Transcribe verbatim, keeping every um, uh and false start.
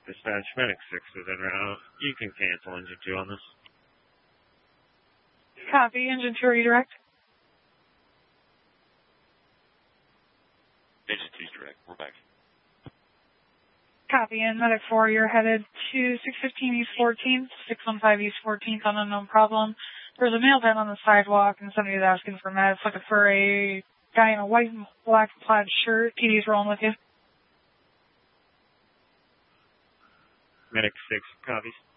Dispatch, Medic six is en route. You can cancel engine two on this. Copy, engine two, redirect. Engine two's direct, we're back. Copy, and Medic four, you're headed to six fifteen East fourteenth, six one five East fourteenth on unknown problem. There's a male down on the sidewalk, and somebody's asking for meds, looking for a guy in a white and black plaid shirt. P D's rolling with you. Medic six, copies.